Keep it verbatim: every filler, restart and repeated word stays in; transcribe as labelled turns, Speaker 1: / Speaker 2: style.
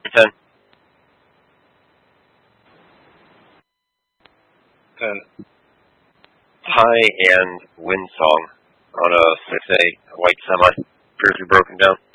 Speaker 1: ten.
Speaker 2: ten.
Speaker 1: High and wind song on a six A white semi. Appears to be broken down.